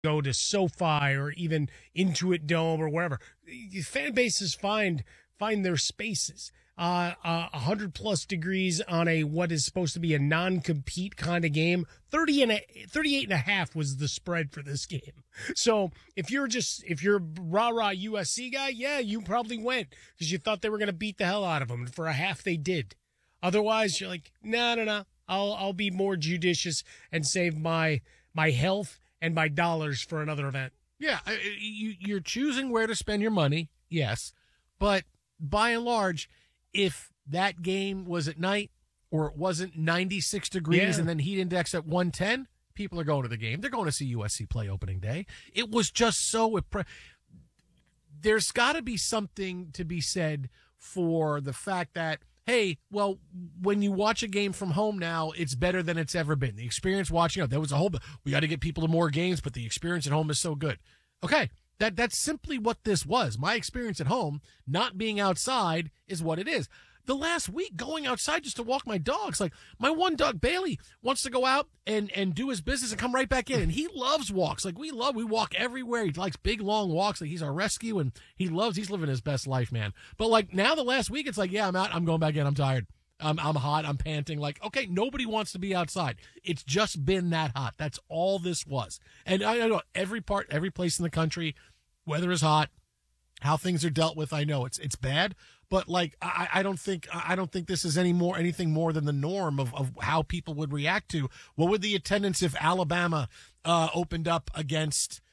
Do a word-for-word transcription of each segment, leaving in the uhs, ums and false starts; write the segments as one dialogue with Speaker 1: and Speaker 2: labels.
Speaker 1: go to SoFi or even Intuit Dome or wherever. Fan bases find find their spaces. Uh, uh, one hundred plus degrees on a what is supposed to be a non-compete kind of game. thirty and a, thirty-eight and a half was the spread for this game. So if you're just if you're a rah-rah U S C guy, yeah, you probably went because you thought they were going to beat the hell out of them. And for a half, they did. Otherwise, you're like, no, no, no. I'll I'll be more judicious and save my my health and my dollars for another event.
Speaker 2: Yeah, you, you're choosing where to spend your money, yes, but by and large, if that game was at night or it wasn't ninety-six degrees yeah. and then heat index at one ten, people are going to the game. They're going to see U S C play opening day. It was just so impre- there's got to be something to be said for the fact that, hey, well, when you watch a game from home now, it's better than it's ever been. The experience watching, oh, there was a whole, we got to get people to more games, but the experience at home is so good. Okay, that that's simply what this was. My experience at home, not being outside, is what it is. The last week, going outside just to walk my dogs, like my one dog, Bailey, wants to go out and, and do his business and come right back in. And he loves walks. Like we love, we walk everywhere. He likes big, long walks. Like he's our rescue and he loves, he's living his best life, man. But like now the last week, it's like, yeah, I'm out. I'm going back in. I'm tired. I'm, I'm hot. I'm panting. Like, okay, nobody wants to be outside. It's just been that hot. That's all this was. And I know every part, every place in the country, weather is hot. How things are dealt with, I know it's it's bad, but like I, I don't think I don't think this is any more anything more than the norm of, of how people would react to. What would the attendance if Alabama uh, opened up against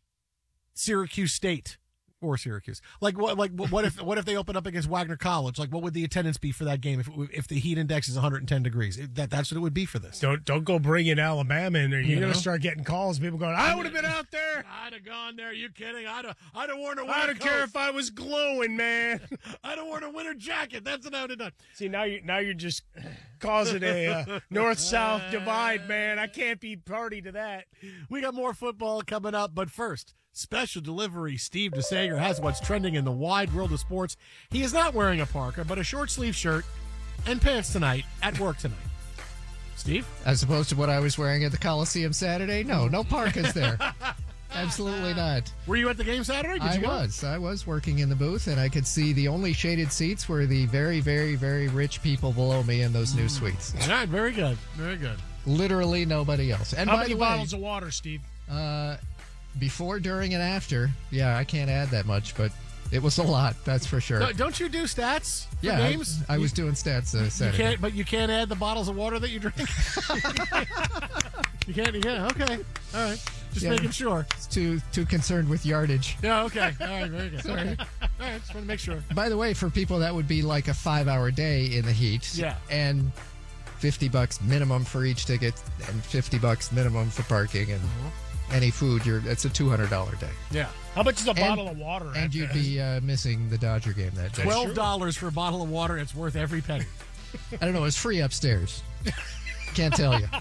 Speaker 2: Syracuse State or Syracuse? Like what like what if what if they open up against Wagner College? Like what would the attendance be for that game if if the heat index is one hundred ten degrees? It, that that's what it would be for this.
Speaker 1: Don't don't go bringing Alabama in there. You're you gonna start getting calls. People going, I would have been out there.
Speaker 2: I'd have gone there. You kidding? I'd have I'd have worn a winter
Speaker 1: I don't
Speaker 2: coat.
Speaker 1: care if I was glowing, man.
Speaker 2: I'd have worn a winter jacket. That's what I would have done.
Speaker 1: See now you now you're just causing a uh, north south divide, man. I can't be party to that.
Speaker 2: We got more football coming up, but first. Special delivery. Steve DeSager has what's trending in the wide world of sports. He is not wearing a parka, but a short sleeve shirt and pants tonight at work tonight. Steve?
Speaker 3: As opposed to what I was wearing at the Coliseum Saturday? No, no parkas there. Absolutely not.
Speaker 2: Were you at the game Saturday? Did
Speaker 3: I
Speaker 2: you go?
Speaker 3: was. I was working in the booth, and I could see the only shaded seats were the very, very, very rich people below me in those new suites.
Speaker 2: All right, very good. Very good.
Speaker 3: Literally nobody else. And
Speaker 1: How
Speaker 3: by
Speaker 1: many
Speaker 3: the way,
Speaker 1: bottles of water, Steve?
Speaker 3: Uh... Before, during, and after. Yeah, I can't add that much, but it was a lot, that's for sure.
Speaker 2: No, don't you do stats for
Speaker 3: yeah,
Speaker 2: games?
Speaker 3: I, I
Speaker 2: you,
Speaker 3: was doing stats uh, Saturday.
Speaker 2: You can't, but you can't add the bottles of water that you drink? you can't? You can't? Okay. All right. Just
Speaker 3: yeah,
Speaker 2: making sure.
Speaker 3: It's too too concerned with yardage.
Speaker 2: Yeah, okay. All right, very good.
Speaker 3: Sorry.
Speaker 2: Okay. All right, just want to make sure.
Speaker 3: By the way, for people, that would be like a five-hour day in the heat.
Speaker 2: Yeah.
Speaker 3: And fifty bucks minimum for each ticket and fifty bucks minimum for parking and... Uh-huh. Any food, you're it's a two hundred dollars day.
Speaker 2: Yeah.
Speaker 1: How much is a
Speaker 3: and,
Speaker 1: bottle of water?
Speaker 3: And you'd be uh, missing the Dodger game that day.
Speaker 2: twelve dollars for a bottle of water. It's worth every penny.
Speaker 3: I don't know. It's free upstairs. Can't tell you.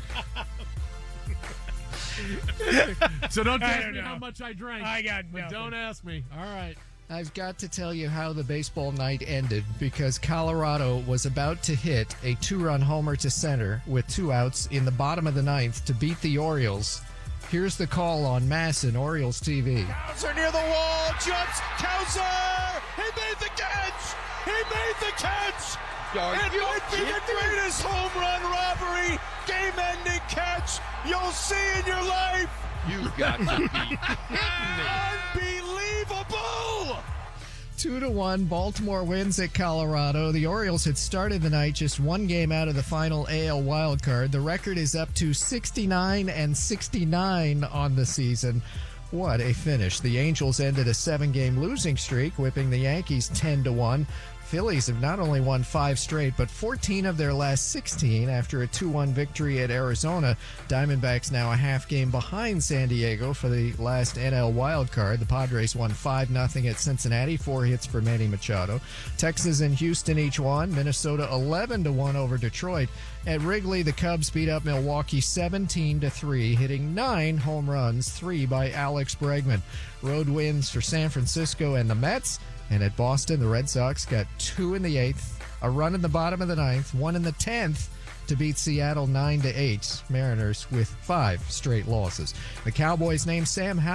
Speaker 2: So don't
Speaker 1: I
Speaker 2: ask
Speaker 1: don't
Speaker 2: me
Speaker 1: know.
Speaker 2: how much I drank.
Speaker 1: I got
Speaker 2: But
Speaker 1: nothing.
Speaker 2: don't ask me. All right.
Speaker 3: I've got to tell you how the baseball night ended because Colorado was about to hit a two-run homer to center with two outs in the bottom of the ninth to beat the Orioles. Here's the call on Masson, Orioles T V.
Speaker 4: Cowser near the wall, jumps, Cowser! He made the catch! He made the catch!
Speaker 5: Are
Speaker 4: it might be the greatest home run robbery, game-ending catch you'll see in your life!
Speaker 5: You got to be kidding me!
Speaker 4: Unbelievable!
Speaker 3: Two to one, Baltimore wins at Colorado. The Orioles had started the night just one game out of the final A L wild card. The record is up to sixty-nine and sixty-nine on the season. What a finish. The Angels ended a seven-game losing streak, whipping the Yankees ten to one. Phillies have not only won five straight, but fourteen of their last sixteen after a two one victory at Arizona. Diamondbacks now a half game behind San Diego for the last N L wild card. The Padres won five nothing at Cincinnati, four hits for Manny Machado. Texas and Houston each won. Minnesota eleven to one over Detroit. At Wrigley, the Cubs beat up Milwaukee seventeen to three, hitting nine home runs, three by Alex Bregman. Road wins for San Francisco and the Mets. And at Boston, the Red Sox got two in the eighth, a run in the bottom of the ninth, one in the tenth, to beat Seattle nine to eight. Mariners with five straight losses. The Cowboys named Sam Howell